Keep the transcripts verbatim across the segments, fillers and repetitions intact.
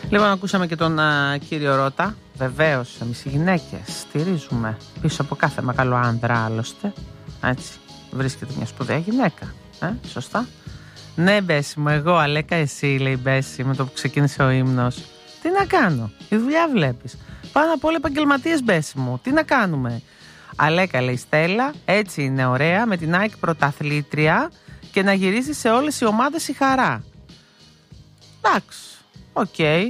Λοιπόν, ακούσαμε και τον α, κύριο Ρώτα. Βεβαίως, εμείς οι γυναίκες στηρίζουμε πίσω από κάθε μεγάλο άντρα, άλλωστε. Έτσι, βρίσκεται μια σπουδαία γυναίκα. Ε, σωστά. Ναι, Μπέση μου, εγώ, Αλέκα, εσύ, λέει η Μπέση, με το που ξεκίνησε ο ύμνος. Τι να κάνω, η δουλειά βλέπεις. Πάνω απ' όλα επαγγελματίες, Μπέση μου. Τι να κάνουμε. Αλέκα, λέει Στέλλα, έτσι είναι ωραία, με την ΑΕΚ πρωταθλήτρια και να γυρίζει σε όλες οι ομάδες η χαρά. Εντάξει, οκ. Okay.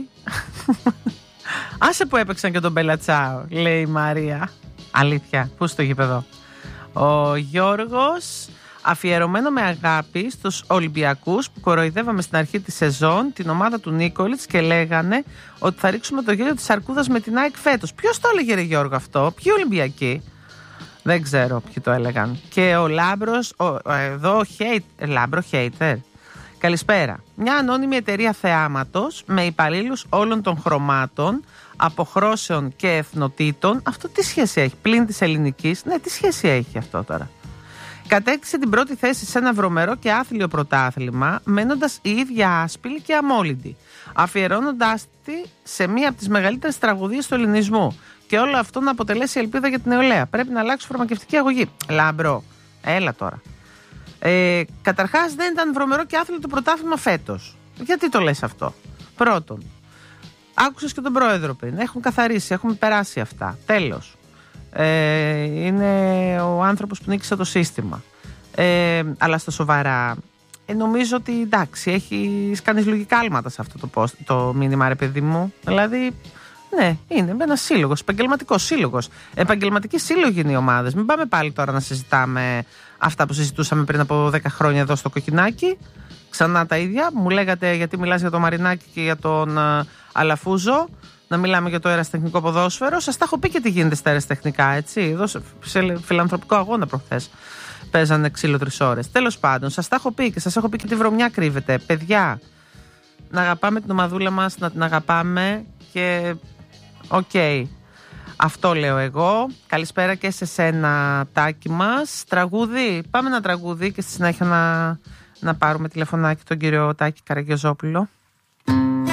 Άσε που έπαιξαν και τον Μπελατσάο, λέει η Μαρία. Αλήθεια, πού στο γήπεδο. Ο Γιώργος, αφιερωμένο με αγάπη στους Ολυμπιακούς που κοροϊδεύαμε στην αρχή της σεζόν την ομάδα του Νίκολιτς και λέγανε ότι θα ρίξουμε το γέλιο της Αρκούδας με την ΑΕΚ φέτος. Ποιος το έλεγε, ρε Γιώργο, αυτό? Ποιοι Ολυμπιακοί? Δεν ξέρω ποιοι το έλεγαν. Και ο Λάμπρος, ο, εδώ hate, Λάμπρο hater. Καλησπέρα. Μια ανώνυμη εταιρεία θεάματος με υπαλλήλους όλων των χρωμάτων, αποχρώσεων και εθνοτήτων. Αυτό τι σχέση έχει? Πλην της ελληνικής. Ναι, τι σχέση έχει αυτό τώρα? Κατέκτησε την πρώτη θέση σε ένα βρωμερό και άθλιο πρωτάθλημα, μένοντας η ίδια άσπηλη και αμόλυντη, αφιερώνοντάς τη σε μία από τις μεγαλύτερες τραγωδίες του ελληνισμού. Και όλο αυτό να αποτελέσει ελπίδα για την νεολαία. Πρέπει να αλλάξει φαρμακευτική αγωγή. Λάμπρο, έλα τώρα. Ε, καταρχάς, δεν ήταν βρωμερό και άθλιο το πρωτάθλημα φέτος. Γιατί το λες αυτό? Πρώτον, άκουσες και τον πρόεδρο πριν. Έχουν καθαρίσει, έχουμε περάσει αυτά. Τέλος. Ε, είναι ο άνθρωπος που νίκησε το σύστημα. Ε, αλλά στα σοβαρά, ε, νομίζω ότι εντάξει, έχει κάνει λογικά άλματα σε αυτό το, post, το μήνυμα, ρε παιδί μου. Δηλαδή, ναι, είναι ένα σύλλογο, επαγγελματικό σύλλογο. Επαγγελματικοί σύλλογοι είναι οι ομάδες. Μην πάμε πάλι τώρα να συζητάμε αυτά που συζητούσαμε πριν από δέκα χρόνια εδώ στο Κοκκινάκι. Ξανά τα ίδια. Μου λέγατε γιατί μιλάς για το Μαρινάκι και για τον uh, Αλαφούζο. Να μιλάμε για το αεραστεχνικό ποδόσφαιρο. Σας τα έχω πει και τι γίνεται στα αεραστεχνικά, έτσι. Εδώ σε φιλανθρωπικό αγώνα προχθές παίζανε ξύλο τρεις ώρες. Τέλος πάντων, σας τα έχω πει και σας έχω πει και τη βρωμιά κρύβεται. Παιδιά, να αγαπάμε την ομαδούλα μας, να την αγαπάμε και. Οκ. Okay. Αυτό λέω εγώ. Καλησπέρα και σε σένα, Τάκη μας. Τραγούδι. Πάμε ένα τραγούδι και στη συνέχεια να, να πάρουμε τηλεφωνάκι τον κύριο Τάκη Καραγιοζόπουλο.